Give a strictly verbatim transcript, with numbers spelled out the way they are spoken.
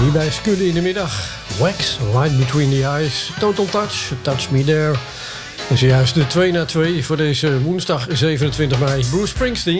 Hier bij Scully in de middag. Wax, Light Between the Eyes. Total Touch, Touch Me There. En zojuist de twee na twee voor deze woensdag zevenentwintig mei. Bruce Springsteen.